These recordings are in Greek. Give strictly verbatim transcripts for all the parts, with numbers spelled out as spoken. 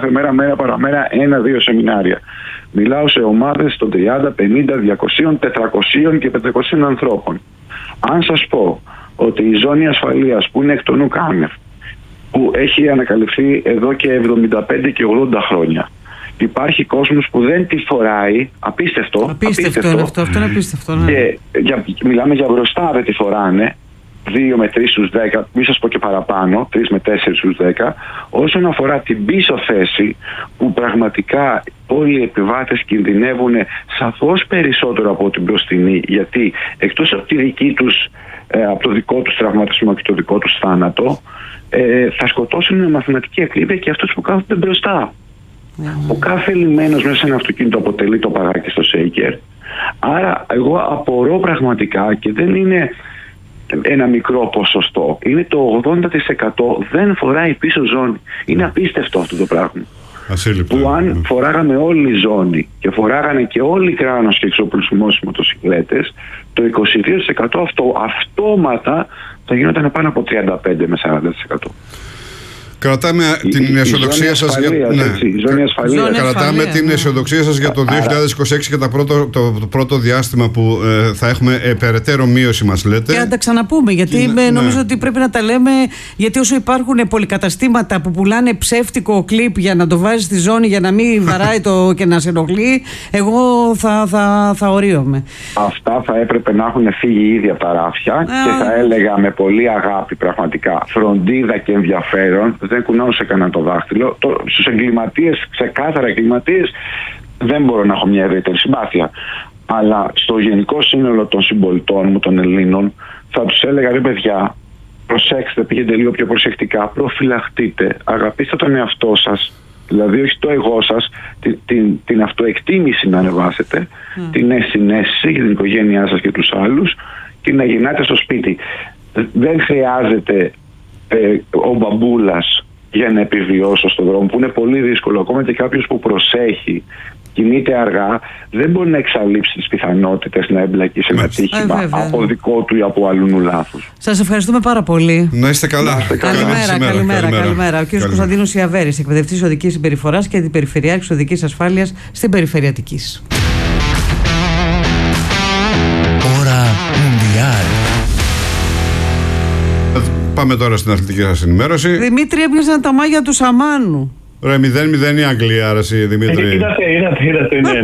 κάθε μέρα, μέρα παραμέρα, ένα-δύο σεμινάρια. Μιλάω σε ομάδες των τριάντα, πενήντα, διακόσια, τετρακόσια και πεντακόσια ανθρώπων. Αν σας πω ότι η ζώνη ασφαλείας που είναι εκ των ουκάνευ, που έχει ανακαλυφθεί εδώ και εβδομήντα πέντε και ογδόντα χρόνια, υπάρχει κόσμος που δεν τη φοράει, απίστευτο. Απίστευτο, απίστευτο. Είναι αυτό, αυτό είναι απίστευτο. Ναι. Και για, μιλάμε για μπροστά, δεν τη φοράνε. δύο με τρεις στους δέκα, μη σας πω και παραπάνω, τρεις με τέσσερις στους δέκα. Όσον αφορά την πίσω θέση, που πραγματικά όλοι οι επιβάτες κινδυνεύουν σαφώς περισσότερο από την μπροστινή, γιατί εκτός από, τη δική τους, ε, από το δικό τους τραυματισμό και το δικό τους θάνατο, ε, θα σκοτώσουν με μαθηματική ακρίβεια και αυτούς που κάθονται μπροστά. Mm. Ο κάθε λιμένος μέσα σε ένα αυτοκίνητο αποτελεί το παγάκι στο σέικερ. Άρα εγώ απορώ πραγματικά, και δεν είναι ένα μικρό ποσοστό, είναι το ογδόντα τοις εκατό δεν φοράει πίσω ζώνη. Είναι απίστευτο αυτό το πράγμα. Ασύλληπτο. Που αν φοράγαμε όλη ζώνη και φοράγανε και όλοι κράνος και εξοπλισμός μοτοσυκλέτες, το είκοσι δύο τοις εκατό αυτό αυτόματα θα γινόταν πάνω από τριάντα πέντε με σαράντα τοις εκατό. Κρατάμε η, την αισιοδοξία σας για... ναι. Κρατάμε την αισιοδοξία σας για το δύο χιλιάδες είκοσι έξι και το πρώτο, το, το πρώτο διάστημα που ε, θα έχουμε ε, περαιτέρω μείωση, μας λέτε. Και να τα ξαναπούμε, γιατί ναι, νομίζω ναι. ότι πρέπει να τα λέμε, γιατί όσο υπάρχουν πολυκαταστήματα που πουλάνε ψεύτικο κλιπ για να το βάζει στη ζώνη για να μην βαράει το και να σε ενοχλεί, εγώ θα, θα, θα ορίομαι. Αυτά θα έπρεπε να έχουν φύγει ήδη από τα ράφια Α, και θα έλεγα με πολύ αγάπη, πραγματικά, φροντίδα και ενδιαφέρον. Δεν κουνάωσε κανένα το δάχτυλο. Το, στους εγκληματίες, ξεκάθαρα εγκληματίες, δεν μπορώ να έχω μια ευρύτερη συμπάθεια. Αλλά στο γενικό σύνολο των συμπολιτών μου, των Ελλήνων, θα τους έλεγα, ρε παιδιά, προσέξτε, πήγαινε λίγο πιο προσεκτικά, προφυλαχτείτε, αγαπήστε τον εαυτό σας, δηλαδή όχι το εγώ σας, την, την, την αυτοεκτίμηση να ανεβάσετε, mm. την συναίσθηση για την οικογένειά σας και τους άλλους, και να γυρνάτε στο σπίτι. Δεν χρειάζεται ε, ο μπαμπούλας για να επιβιώσω στον δρόμο, που είναι πολύ δύσκολο. Ακόμα και κάποιος που προσέχει, κινείται αργά, δεν μπορεί να εξαλείψει τις πιθανότητες να εμπλακεί σε ένα τύχημα ε, από δικό του ή από αλλού λάθους. Σας ευχαριστούμε πάρα πολύ. Να είστε καλά. Καλημέρα, καλημέρα, καλημέρα, καλημέρα. καλημέρα. Ο κ. Κωνσταντίνος Ιαβέρης, εκπαιδευτής οδικής συμπεριφοράς και αντιπεριφερειάρχης οδικής ασφάλειας στην Περιφερειατικής. Ώρα Μουντιάλ. Πάμε τώρα στην αθλητική σας ενημέρωση. Δημήτρη, έπιασαν τα μάγια του Σαμάνου. Ρε, μηδέν μηδέν η Αγγλία, άραση, Δημήτρη. Είδατε, είδατε, είδατε, ναι.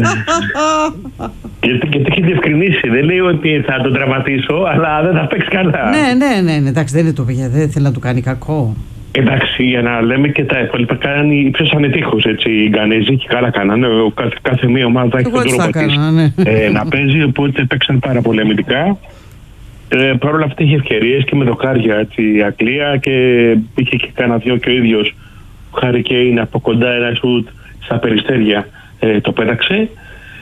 Γιατί και το έχει διευκρινίσει. Δεν λέει ότι θα τον τραυματίσω, αλλά δεν θα παίξει καλά. Ναι, ναι, ναι, ναι. Εντάξει, δεν είναι το παιδιά, δεν θέλει να του κάνει κακό. Εντάξει, για να λέμε και τα υπόλοιπα, κάνανε ύψωσαν τείχος, έτσι, οι Γκανέζοι, και καλά κάνανε. Κάθε, κάθε μία ομάδα έχει τον τρόπο της ναι. ε, να παίζει, οπότε παίξαν πάρα πολύ αμυντικά. Ε, Παρ' όλα αυτά είχε ευκαιρίες και με δοκάρια, έτσι, η Αγγλία, και είχε και κανένα δυο και ο ίδιος Χάρι Κέιν από κοντά, ένα σουτ στα περιστέρια ε, το πέταξε.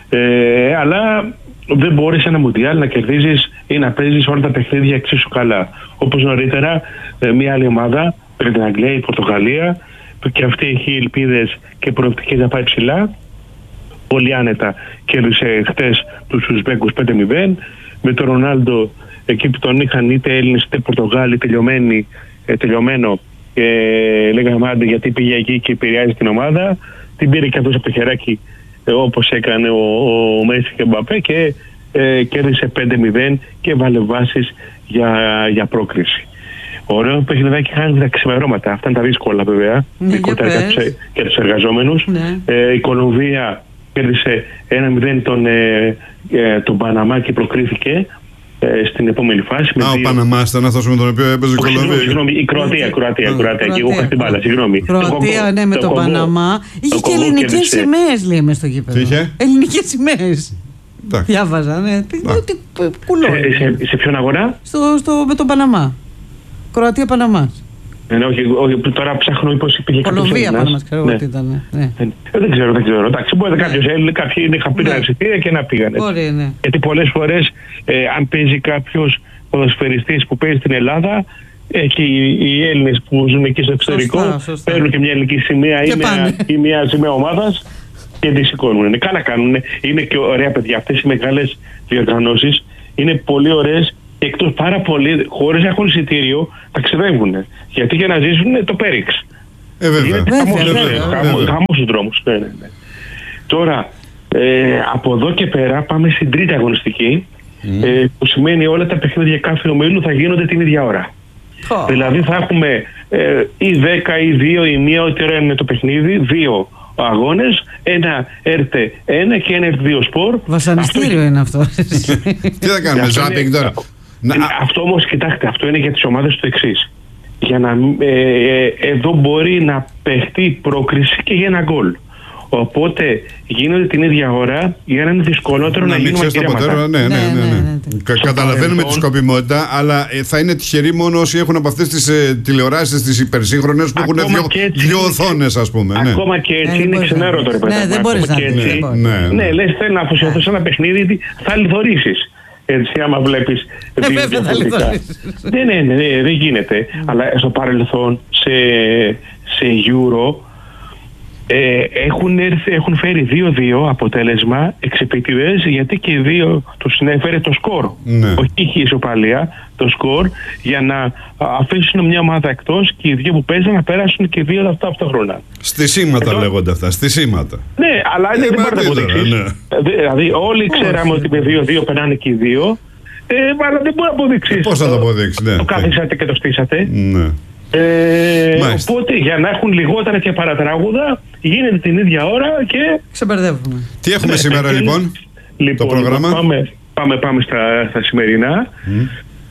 Ε, αλλά δεν μπορείς ένα Μουντιάλ να κερδίζεις ή να παίζεις όλα τα παιχνίδια εξίσου καλά. Όπως νωρίτερα, ε, μια άλλη ομάδα, πριν την Αγγλία, η Πορτογαλία, που και αυτή έχει ελπίδες και προοπτικές να πάει ψηλά, πολύ άνετα κέρδισε χτες τους Ουσμπέκους πέντε μηδέν, με τον Ρονάλντο εκεί που τον είχαν είτε Έλληνες είτε Πορτογάλοι τελειωμένοι, ε, τελειωμένο, και λέγαμε άντε γιατί πήγε εκεί και επηρεάζει την ομάδα, την πήρε και αυτός από το χεράκι, ε, όπως έκανε ο, ο Μέση και ο Μπαπέ, και ε, κέρδισε πέντε μηδέν και βάλε βάσεις για, για πρόκριση. Ωραίο παιχνιδάκι, χάνει τα ξημερώματα. Αυτά είναι τα δύσκολα βέβαια, ναι, ειδικότερα για τους εργαζόμενους. Ναι. Ε, η Κολομβία κέρδισε ένα μηδέν τον, ε, ε, τον Παναμά και προκρίθηκε ε, στην επόμενη φάση. Α, ο Παναμάς ήταν αυτός με τον οποίο έπαιζε η Κολομβία. Συγγνώμη, η Κροατία, Κροατία, Κροατία. Και εγώ είχα την μπάλα, συγγνώμη. Κροατία, ναι, με τον Παναμά. Είχε και ελληνικές σημαίες, λέει, μες στο γήπεδο. Είχε? Ελληνικές σημαίες. Διάβαζα, ναι. Κουλό. Σε ποιον αγορά? Με τον Παναμά. Κροατία, Παναμάς. Ναι, όχι, όχι, τώρα ψάχνω μήπως υπήρχε κάποιος Έλληνας. Κολομβία, Παναμάς, ξέρω εγώ τι ήταν. Ναι. Ε, δεν ξέρω, δεν ξέρω. Εντάξει, μπορεί ναι. κάποιος Έλληνας, κάποιοι είχαν πει τα εισιτήρια και να πήγανε. Μπορεί, ναι. Γιατί πολλές φορές, ε, αν παίζει κάποιος ποδοσφαιριστής που παίζει στην Ελλάδα, έχει οι Έλληνες που ζουν εκεί στο εξωτερικό, σωστά, σωστά. παίρνουν και μια ελληνική σημαία ή μια, ή μια σημαία ομάδας και τη σηκώνουν. Καλά κάνουν. Είναι και ωραία παιδιά. Αυτές οι μεγάλες διοργανώσεις είναι πολύ ωραίες. Εκτός πάρα πολύ, χωρίς να έχουν εισιτήριο, ταξιδεύουν. Γιατί για να ζήσουν το πέριξ. Ε, βέβαια. Χαμός στους δρόμους. Ναι, ναι, ναι. Τώρα, ε, από εδώ και πέρα πάμε στην τρίτη αγωνιστική, mm. ε, που σημαίνει όλα τα παιχνίδια κάθε ομίλου θα γίνονται την ίδια ώρα. Oh. Δηλαδή θα έχουμε ε, ή δέκα ή δύο ή μία, ό,τι ώρα είναι το παιχνίδι, δύο αγώνες, ένα έρτε ένα και ένα έρτε δύο σπορ. Βασανιστήριο αυτό... είναι αυτό. Τι θα κάνουμε, ζάπινγκ τώρα. Να... Αυτό όμως, κοιτάξτε, αυτό είναι για τις ομάδες το εξής. Για να, ε, ε, εδώ μπορεί να παιχτεί πρόκριση και για ένα γκολ. Οπότε γίνονται την ίδια ώρα για να είναι δυσκολότερο να, να γίνουν ακυρώματα. Ναι, ναι, ναι, ναι, ναι, ναι. Καταλαβαίνουμε τη σκοπιμότητα, αλλά θα είναι τυχεροί μόνο όσοι έχουν από αυτές τις ε, τηλεοράσεις τις υπερσύγχρονες που έχουν δύο, δύο οθόνες, ας πούμε. Ναι. Ακόμα και έτσι ε, είναι ξενέρωτο, ρε παιδί. Ναι, δεν μπορείς να πεις. Ναι, ναι, λες θέλω να αφοσιωθώ σε ένα παιχνίδι, θα λιθορήσεις. Έτσι, άμα βλέπεις δύο διαφορετικά. Ναι, ναι, ναι, ναι, δεν γίνεται. Αλλά στο παρελθόν, σε, σε Euro, ε, έχουν, έρθει, έχουν φέρει δύο δύο αποτέλεσμα εξεπιτηδές, γιατί και οι δύο τους συνέφερε το σκορ. Ναι. Όχι η ισοπαλία, το σκορ, για να αφήσουν μια ομάδα εκτός και οι δύο που παίζουν να περάσουν και οι δύο αυτά αυτόχρονα. Στισίματα Εδώ... λέγονται αυτά, στισίματα. Ναι, αλλά ε, δεν μπορεί να αποδείξεις. Ναι. Δηλαδή όλοι ξέραμε ότι με δύο δύο περνάνε και οι δύο, ε, αλλά δεν μπορεί να αποδείξεις. Πώς θα το αποδείξεις, ναι. Το κάθισατε και το στήσατε. Ναι. Ε, οπότε για να έχουν λιγότερα και παρατράγουδα γίνεται την ίδια ώρα και ξεμπερδεύουμε. Τι έχουμε ναι, σήμερα λοιπόν, λοιπόν το πρόγραμμα? Πάμε, πάμε, πάμε στα, στα σημερινά. Mm.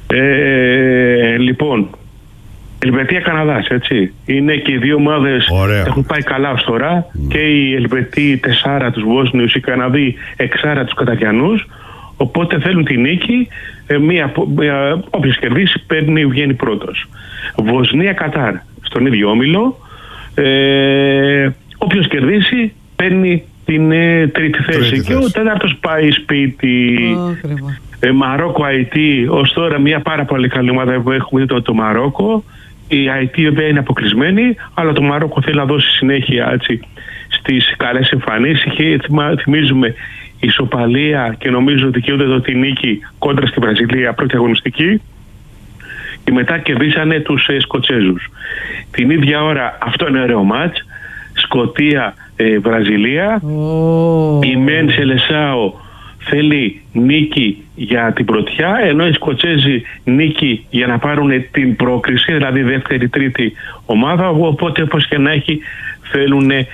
Ε, λοιπόν, Ελβετία Καναδάς, έτσι. Είναι και οι δύο ομάδες έχουν πάει καλά ως τώρα. Mm. Και οι Ελβετοί τεσσάρα τους Βόσνιους, οι Καναδοί εξάρα τους Καταβιανούς. Οπότε θέλουν τη νίκη. Ε, μία, μία, όποιος κερδίσει παίρνει, βγαίνει πρώτος. Βοσνία Κατάρ στον ίδιο όμιλο. Ε, όποιος κερδίσει παίρνει την ε, τρίτη θέση. Τρίτη και θέση. Ο τέταρτος πάει σπίτι. Oh, ε, Μαρόκο Αϊτή, ως τώρα μια πάρα πολύ καλή ομάδα που έχουμε δει το, το Μαρόκο. Η Αϊτή βέβαια είναι αποκλεισμένη, αλλά το Μαρόκο θέλει να δώσει συνέχεια έτσι, στις καλές εμφανίσεις. Θυμίζουμε ισοπαλία και νομίζω ότι δικαιούνται εδώ τη νίκη κόντρα στη Βραζιλία, πρώτη αγωνιστική, και μετά κερδίσανε τους ε, Σκοτσέζους. Την ίδια ώρα, αυτό είναι ωραίο μάτς, Σκωτία ε, Βραζιλία. Oh. Η Μεν Σελεσάο θέλει νίκη για την πρωτιά, ενώ οι Σκοτσέζοι νίκη για να πάρουν την πρόκριση, δηλαδή δεύτερη τρίτη ομάδα, οπότε όπως και να έχει θέλουν ε,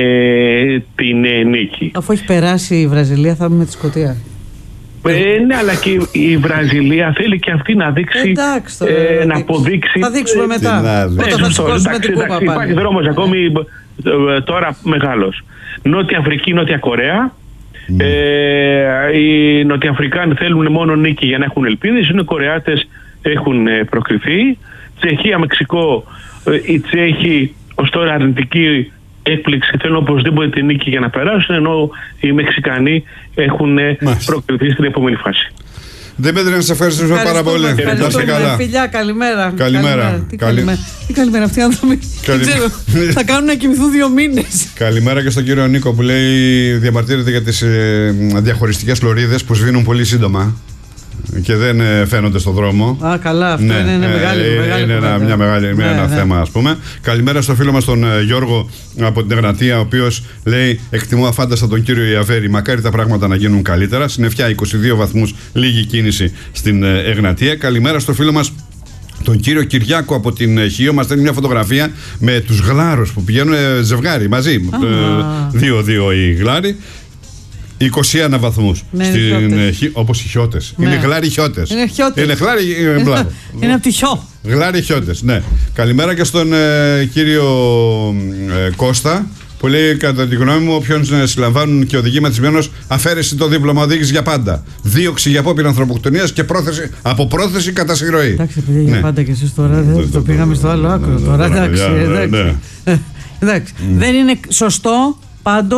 την ε, νίκη. Αφού έχει περάσει η Βραζιλία θα είμαι με τη Σκωτία. Ε, ναι, αλλά και η Βραζιλία θέλει και αυτή να δείξει, εντάξει, τώρα, ε, να αποδείξει. Θα δείξουμε μετά. Μετά θα σηκώσουμε την κούπα. Υπάρχει δρόμος ακόμη τώρα μεγάλος. Νότια Αφρική, Νότια Κορέα. Mm. Ε, οι Νοτιοαφρικάνοι θέλουν μόνο νίκη για να έχουν ελπίδες. Οι Κορεάτες έχουν προκριθεί. Τσεχία, Μεξικό, οι Τσέχοι ως τώρα αρνητική έκπληξη, θέλουν οπωσδήποτε τη νίκη για να περάσουν, ενώ οι Μεξικανοί έχουν Μάλιστα. προκριθεί στην επόμενη φάση. Δημήτρη, να σε ευχαριστήσουμε πάρα πολύ. Να είστε καλά. Φιλιά, καλημέρα. Καλημέρα. Τι καλημέρα. Τι καλημέρα αυτοί οι άνθρωποι. Δεν ξέρω. Θα κάνουν να κοιμηθούν δύο μήνες. Καλημέρα και στον κύριο Νίκο που λέει διαμαρτύρεται για τις ε, διαχωριστικές λωρίδες που σβήνουν πολύ σύντομα και δεν ε, φαίνονται στον δρόμο. Α, καλά, αυτό ναι, είναι, είναι, μεγάλη, ε, μεγάλη είναι ένα, μια μεγάλη, μια, ναι, ένα ναι. θέμα, ας πούμε. Καλημέρα στο φίλο μας τον ε, Γιώργο από την Εγνατία, ο οποίος λέει: εκτιμώ αφάνταστα τον κύριο Ιαβέρη. Μακάρι τα πράγματα να γίνουν καλύτερα. Συννεφιά είκοσι δύο βαθμούς, λίγη κίνηση στην ε, Εγνατία. Καλημέρα στο φίλο μας τον κύριο Κυριάκο από την Χίο. Μας στέλνει μια φωτογραφία με τους γλάρους που πηγαίνουν ε, ζευγάρι μαζί. Δύο-δύο ε, οι γλάροι. είκοσι ένα βαθμούς. Ναι, όπως οι χιώτες. Ναι. Είναι γλάρι χιώτες. Είναι χιώτες. Είναι γλάρι. Είναι από τη χιώ. Γλάρι χιώτες, ναι. Καλημέρα και στον ε, κύριο ε, Κώστα που λέει: κατά τη γνώμη μου, όποιον συλλαμβάνουν και οδηγεί ματισμένος, αφαίρεση το δίπλωμα οδήγηση για πάντα. Δίωξη για απόπειρα ανθρωποκτονίας και πρόθεση, από πρόθεση κατά συρροή. Εντάξει, παιδιά, για ναι. πάντα και εσείς τώρα δεν το πήγαμε στο άλλο άκρο. Τώρα εντάξει. Εντάξει. Δεν είναι σωστό πάντως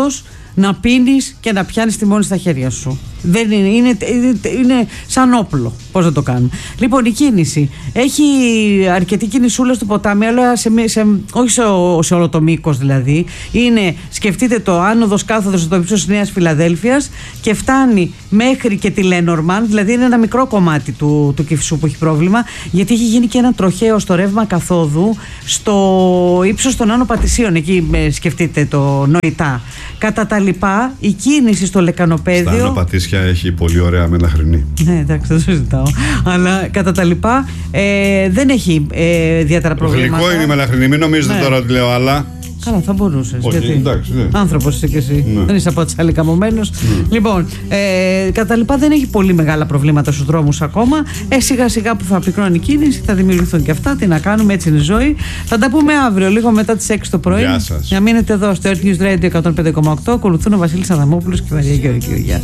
να πίνεις και να πιάνεις τιμόνι στα χέρια σου. Δεν είναι, είναι, είναι, είναι σαν όπλο. Πώς να το κάνουν. Λοιπόν, η κίνηση. Έχει αρκετή κινησούλα στο ποτάμι, αλλά σε, σε, όχι σε, σε όλο το μήκος δηλαδή. Είναι, σκεφτείτε το άνοδος κάθοδος στο ύψος της Νέας Φιλαδέλφειας και φτάνει μέχρι και τη Λένορμαν, δηλαδή είναι ένα μικρό κομμάτι του, του Κηφισού που έχει πρόβλημα, γιατί έχει γίνει και ένα τροχαίο στο ρεύμα καθόδου στο ύψος των Άνω Πατησίων. Εκεί σκεφτείτε το νοητά. Κατά τα λοιπά, η κίνηση στο Λεκανοπέδιο. Στα Άνω Πατήσια έχει πολύ ωραία μελαχρινή. Ναι, εντάξει, δεν το συζητάω. Αλλά κατά τα λοιπά ε, δεν έχει ε, ιδιαίτερα προβλήματα. Γλυκό είναι η μελαχρινή, μην νομίζετε ναι. τώρα ότι λέω άλλα. Καλά, θα μπορούσες. Όχι, γιατί εντάξει, ναι. άνθρωπος είσαι κι εσύ. Ναι. Δεν είσαι από τις άλλη καμωμένος. Ναι. Λοιπόν, ε, κατά λοιπά δεν έχει πολύ μεγάλα προβλήματα στους δρόμους ακόμα. Ε, σιγά σιγά που θα πυκνώνει η κίνηση, θα δημιουργηθούν και αυτά. Τι να κάνουμε, έτσι είναι η ζωή. Θα τα πούμε αύριο, λίγο μετά τις έξι το πρωί. Γεια σας. Να μείνετε εδώ στο Earth News Radio εκατόν πέντε κόμμα οκτώ. Ακολουθούν ο Βασίλης Αδαμόπουλος και η Μαρία Γεωργίου. Γεια.